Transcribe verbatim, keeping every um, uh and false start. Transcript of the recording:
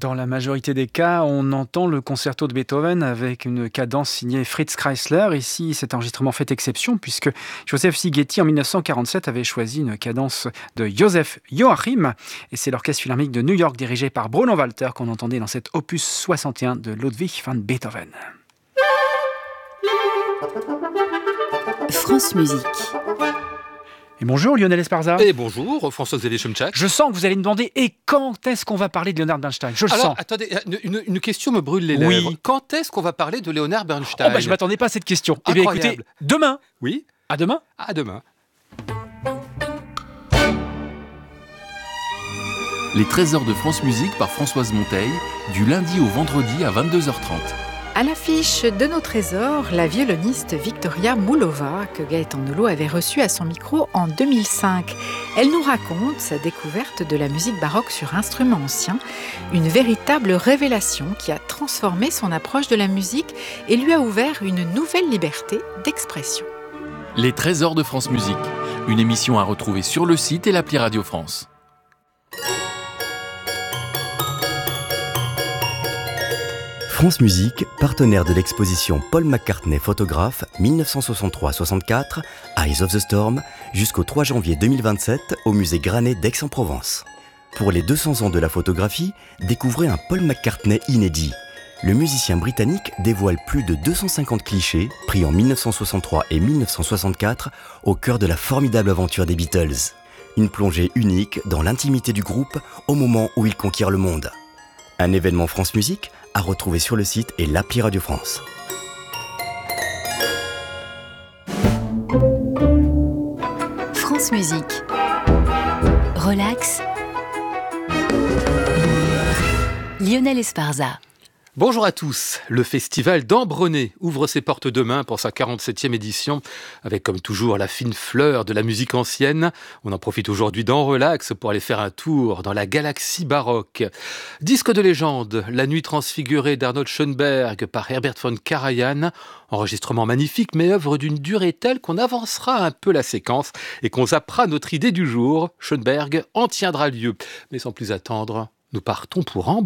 Dans la majorité des cas, on entend le concerto de Beethoven avec une cadence signée Fritz Kreisler. Ici, cet enregistrement fait exception puisque Joseph Szigeti, en dix-neuf cent quarante-sept, avait choisi une cadence de Joseph Joachim. Et c'est l'Orchestre Philharmonique de New York, dirigé par Bruno Walter, qu'on entendait dans cet opus soixante et un de Ludwig van Beethoven. France Musique. Et bonjour Lionel Esparza. Et bonjour François-Xavier Chemchak. Je sens que vous allez me demander, et quand est-ce qu'on va parler de Leonard Bernstein? Je le Alors, sens. attendez, une, une, une question me brûle les Oui. lèvres. Quand est-ce qu'on va parler de Leonard Bernstein? Oh bah, je ne m'attendais pas à cette question. Eh bien écoutez, Incroyable. demain. Oui. À demain. À demain. Les trésors de France Musique par Françoise Monteil, du lundi au vendredi à vingt-deux heures trente. À l'affiche de nos trésors, la violoniste Victoria Moulova, que Gaëtan Nolot avait reçue à son micro en deux mille cinq. Elle nous raconte sa découverte de la musique baroque sur instruments anciens, une véritable révélation qui a transformé son approche de la musique et lui a ouvert une nouvelle liberté d'expression. Les trésors de France Musique, une émission à retrouver sur le site et l'appli Radio France. France Musique, partenaire de l'exposition Paul McCartney photographe dix-neuf cent soixante-trois soixante-quatre, Eyes of the Storm, jusqu'au trois janvier deux mille vingt-sept au musée Granet d'Aix-en-Provence. Pour les deux cents ans de la photographie, découvrez un Paul McCartney inédit. Le musicien britannique dévoile plus de deux cent cinquante clichés, pris en dix-neuf cent soixante-trois et dix-neuf cent soixante-quatre, au cœur de la formidable aventure des Beatles. Une plongée unique dans l'intimité du groupe au moment où ils conquièrent le monde. Un événement France Musique à retrouver sur le site et l'appli Radio France. France Musique. Relax. Lionel Esparza. Bonjour à tous. Le festival d'Ambrené ouvre ses portes demain pour sa quarante-septième édition, avec comme toujours la fine fleur de la musique ancienne. On en profite aujourd'hui dans Relax pour aller faire un tour dans la galaxie baroque. Disque de légende, La nuit transfigurée d'Arnold Schoenberg par Herbert von Karajan. Enregistrement magnifique, mais œuvre d'une durée telle qu'on avancera un peu la séquence et qu'on zappera notre idée du jour. Schoenberg en tiendra lieu. Mais sans plus attendre, nous partons pour Ambrené.